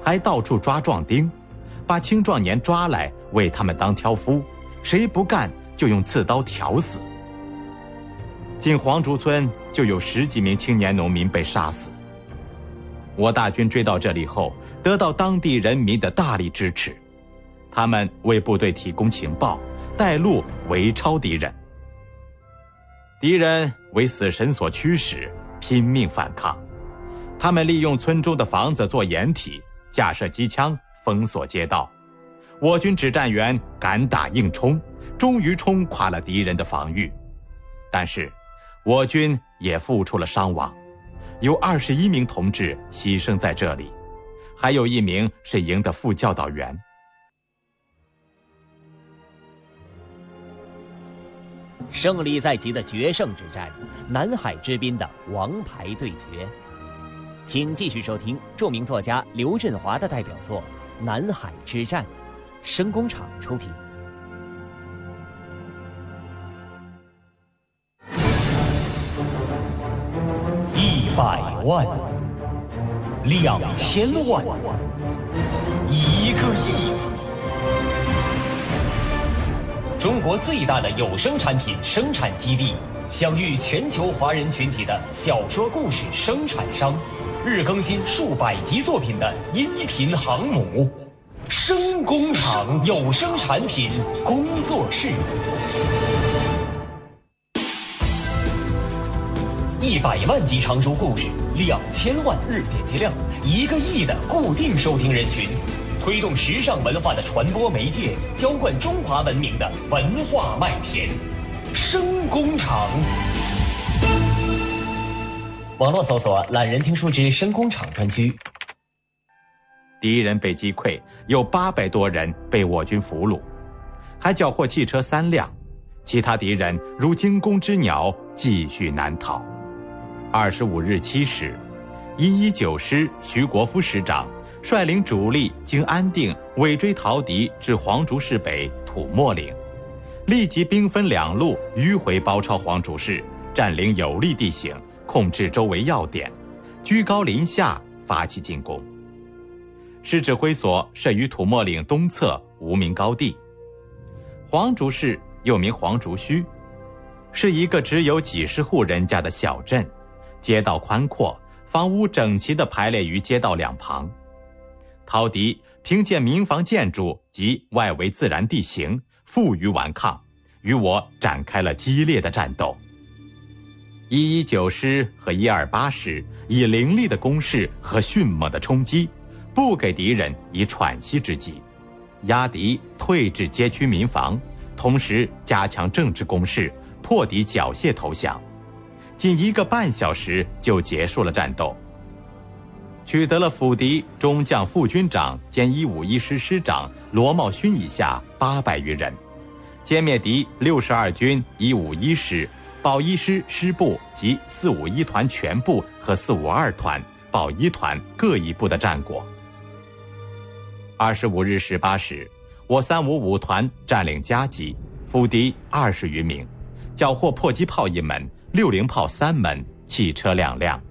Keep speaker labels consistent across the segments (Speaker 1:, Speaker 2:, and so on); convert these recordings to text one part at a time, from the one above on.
Speaker 1: 还到处抓壮丁，把青壮年抓来为他们当挑夫，谁不干就用刺刀挑死。进黄竹村就有10几名青年农民被杀死。我大军追到这里后，得到当地人民的大力支持，他们为部队提供情报，带路围抄敌人。敌人为死神所驱使，拼命反抗。他们利用村中的房子做掩体，架设机枪，封锁街道。我军指战员敢打硬冲，终于冲垮了敌人的防御。但是我军也付出了伤亡，有21名同志牺牲在这里，还有1名是营的副教导员。
Speaker 2: 胜利在即的决胜之战，南海之滨的王牌对决。请继续收听著名作家刘振华的代表作《南海之战》，声工厂出品。
Speaker 3: 100万、2000万、1个亿。中国最大的有声产品生产基地，享誉全球华人群体的小说故事生产商，日更新数百集作品的音频航母，声工厂有声产品工作室。100万集长书故事，2000万日点击量，1个亿的固定收听人群，推动时尚文化的传播媒介，浇灌中华文明的文化麦田。声工厂。网络搜索懒人听书之声工厂专区。
Speaker 1: 敌人被击溃，有800多人被我军俘虏，还缴获汽车3辆，其他敌人如惊弓之鸟，继续南逃。25日7时，119师徐国夫师长率领主力经安定尾追逃敌至黄竹市北土默岭，立即兵分2路迂回包抄黄竹市，占领有利地形，控制周围要点，居高临下发起进攻。师指挥所设于土默岭东侧无名高地。黄竹市又名黄竹圩，是一个只有几十户人家的小镇，街道宽阔，房屋整齐地排列于街道两旁。陶敌凭借民房建筑及外围自然地形，负隅顽抗，与我展开了激烈的战斗。119师和128师以凌厉的攻势和迅猛的冲击，不给敌人以喘息之机，压敌退至街区民房，同时加强政治攻势，迫敌缴械投降。仅1个半小时就结束了战斗，取得了俘敌中将副军长兼151师师长罗茂勋以下800余人，歼灭敌62军151师、保一师师部及451团全部和452团、保一团各一部的战果。25日18时，我355团占领嘉集，俘敌20余名，缴获迫击炮1门、60炮3门、汽车2辆。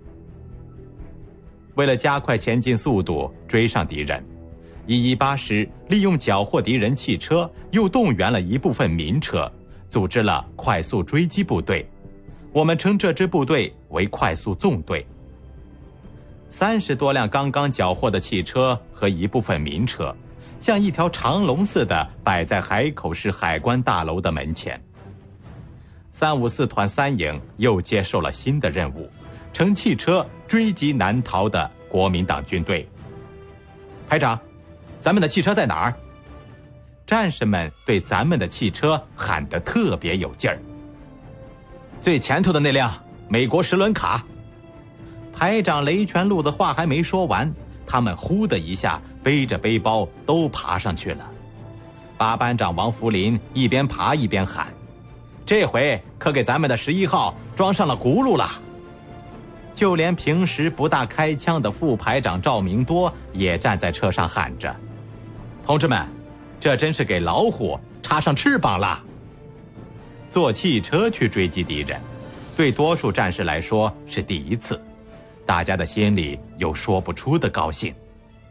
Speaker 1: 为了加快前进速度，追上敌人，118师利用缴获敌人汽车，又动员了一部分民车，组织了快速追击部队。我们称这支部队为快速纵队。30多辆刚刚缴获的汽车和一部分民车，像一条长龙似的摆在海口市海关大楼的门前。354团3营又接受了新的任务，乘汽车追击南逃的国民党军队。排长，咱们的汽车在哪儿？战士们对咱们的汽车喊得特别有劲儿。最前头的那辆美国10轮卡。排长雷全禄的话还没说完，他们呼的一下背着背包都爬上去了。8班长王福林一边爬一边喊，这回可给咱们的11号装上了轱辘了。就连平时不大开枪的副排长赵明多也站在车上喊着，同志们，这真是给老虎插上翅膀了。坐汽车去追击敌人，对多数战士来说是第一次，大家的心里有说不出的高兴。